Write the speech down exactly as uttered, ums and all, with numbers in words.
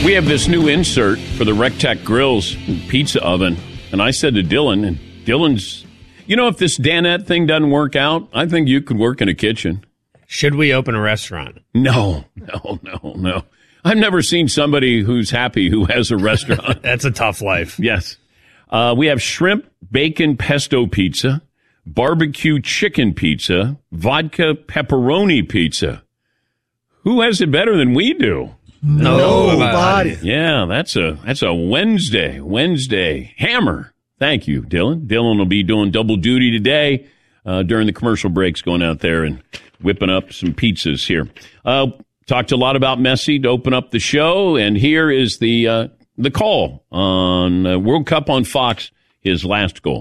We have this new insert for the Rectech Grills pizza oven, and I said to Dylan, and Dylan's, you know, if this Danette thing doesn't work out, I think you could work in a kitchen. Should we open a restaurant? No, no, no, no. I've never seen somebody who's happy who has a restaurant. That's a tough life. Yes. Uh, we have shrimp, bacon, pesto pizza, barbecue chicken pizza, vodka pepperoni pizza. Who has it better than we do? Nobody. Yeah, that's a that's a Wednesday, Wednesday hammer. Thank you, Dylan. Dylan will be doing double duty today uh, during the commercial breaks, going out there and whipping up some pizzas here. Uh, talked a lot about Messi to open up the show, and here is the uh, the call on uh, World Cup on Fox, his last goal.